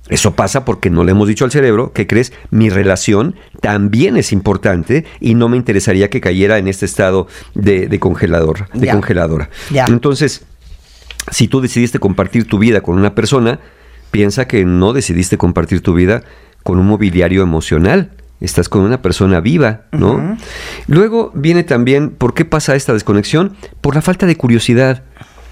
Eso pasa porque no le hemos dicho al cerebro, ¿qué crees? Mi relación también es importante y no me interesaría que cayera en este estado de congeladora. Ya. Entonces, si tú decidiste compartir tu vida con una persona, piensa que no decidiste compartir tu vida con un mobiliario emocional. Estás con una persona viva, ¿no? Uh-huh. Luego viene también, ¿por qué pasa esta desconexión? Por la falta de curiosidad.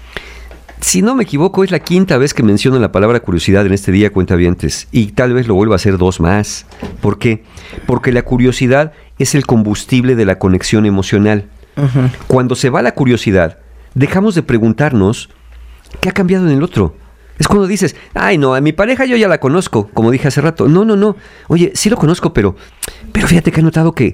Si no me equivoco, es la 5ª vez que menciono la palabra curiosidad en este día, cuentavientes, y tal vez lo vuelva a hacer 2 más. ¿Por qué? Porque la curiosidad es el combustible de la conexión emocional. Uh-huh. Cuando se va la curiosidad, dejamos de preguntarnos qué ha cambiado en el otro. Es cuando dices, ay no, a mi pareja yo ya la conozco, como dije hace rato. No. Oye, sí lo conozco, pero fíjate que he notado que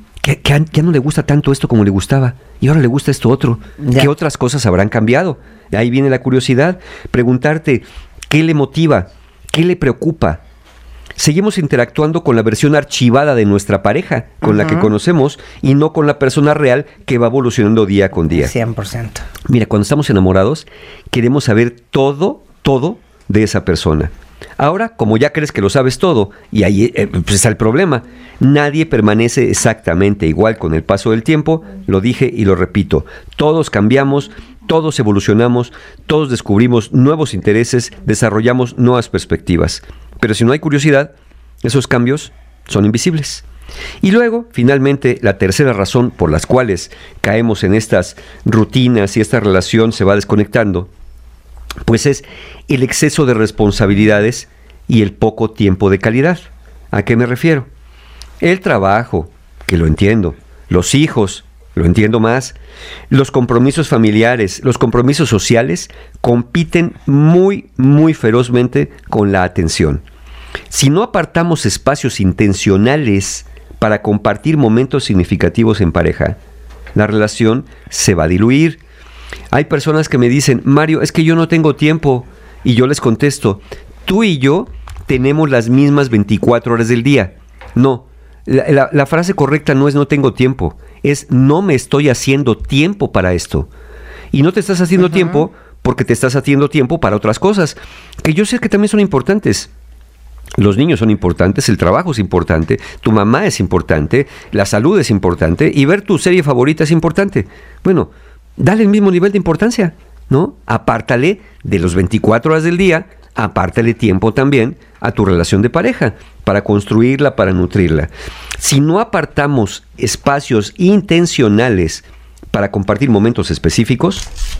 ya no le gusta tanto esto como le gustaba. Y ahora le gusta esto otro. Ya. ¿Qué otras cosas habrán cambiado? Ahí viene la curiosidad. Preguntarte, ¿qué le motiva? ¿Qué le preocupa? Seguimos interactuando con la versión archivada de nuestra pareja, con uh-huh. la que conocemos, y no con la persona real que va evolucionando día con día. 100%. Mira, cuando estamos enamorados, queremos saber todo de esa persona. Ahora, como ya crees que lo sabes todo, y ahí pues está el problema, nadie permanece exactamente igual con el paso del tiempo, lo dije y lo repito, todos cambiamos, todos evolucionamos, todos descubrimos nuevos intereses, desarrollamos nuevas perspectivas, pero si no hay curiosidad, esos cambios son invisibles. Y luego, finalmente, la tercera razón por las cuales caemos en estas rutinas y esta relación se va desconectando, pues es el exceso de responsabilidades y el poco tiempo de calidad. ¿A qué me refiero? El trabajo, que lo entiendo, los hijos, lo entiendo más, los compromisos familiares, los compromisos sociales compiten muy, muy ferozmente con la atención. Si no apartamos espacios intencionales para compartir momentos significativos en pareja, la relación se va a diluir. Hay personas que me dicen, Mario, es que yo no tengo tiempo. Y yo les contesto, tú y yo tenemos las mismas 24 horas del día. No, la frase correcta no es no tengo tiempo, es no me estoy haciendo tiempo para esto. Y no te estás haciendo uh-huh. tiempo porque te estás haciendo tiempo para otras cosas, que yo sé que también son importantes. Los niños son importantes, el trabajo es importante, tu mamá es importante, la salud es importante y ver tu serie favorita es importante. Bueno, dale el mismo nivel de importancia, ¿no? Apártale de los 24 horas del día, apártale tiempo también a tu relación de pareja, para construirla, para nutrirla. Si no apartamos espacios intencionales para compartir momentos específicos,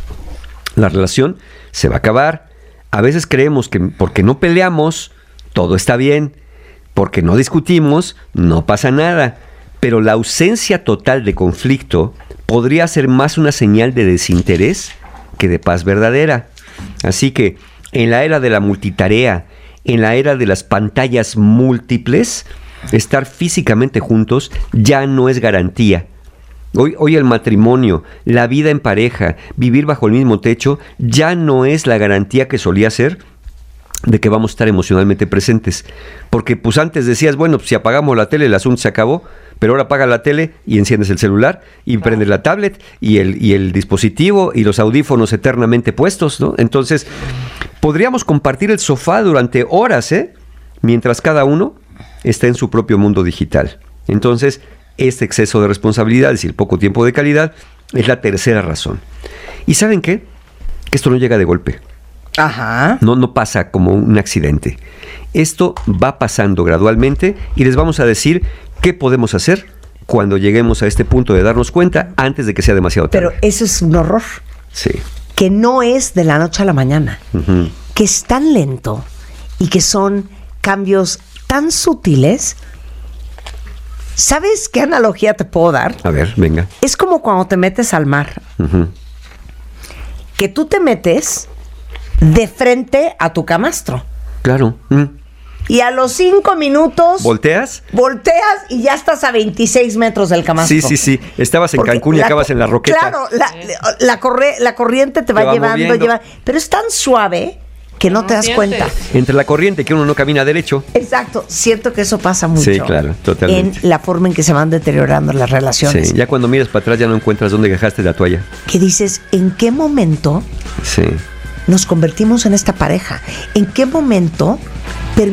la relación se va a acabar. A veces creemos que porque no peleamos, todo está bien, porque no discutimos, no pasa nada. Pero la ausencia total de conflicto podría ser más una señal de desinterés que de paz verdadera. Así que en la era de la multitarea, en la era de las pantallas múltiples, estar físicamente juntos ya no es garantía. Hoy el matrimonio, la vida en pareja, vivir bajo el mismo techo, ya no es la garantía que solía ser de que vamos a estar emocionalmente presentes. Porque pues antes decías, bueno, pues si apagamos la tele el asunto se acabó, pero ahora apaga la tele y enciendes el celular y prendes la tablet y el dispositivo y los audífonos eternamente puestos, ¿no? Entonces, podríamos compartir el sofá durante horas, mientras cada uno está en su propio mundo digital. Entonces, este exceso de responsabilidades y el poco tiempo de calidad es la tercera razón. ¿Y saben qué? Que esto no llega de golpe. Ajá. No pasa como un accidente. Esto va pasando gradualmente y les vamos a decir qué podemos hacer cuando lleguemos a este punto de darnos cuenta antes de que sea demasiado tarde. Pero eso es un horror. Sí. Que no es de la noche a la mañana. Uh-huh. Que es tan lento y que son cambios tan sutiles. ¿Sabes qué analogía te puedo dar? A ver, venga. Es como cuando te metes al mar. Uh-huh. Que tú te metes de frente a tu camastro. Claro. Y a los 5 minutos... ¿Volteas? Volteas y ya estás a 26 metros del camastro. Sí. Estabas en Cancún y acabas en la Roqueta. Claro, la corriente te va llevando. Pero es tan suave que no te das cuenta. Entre la corriente que uno no camina derecho. Exacto. Siento que eso pasa mucho. Sí, claro, totalmente. En la forma en que se van deteriorando las relaciones. Sí, ya cuando miras para atrás ya no encuentras dónde dejaste la toalla. Que dices, ¿en qué momento nos convertimos en esta pareja? ¿En qué momento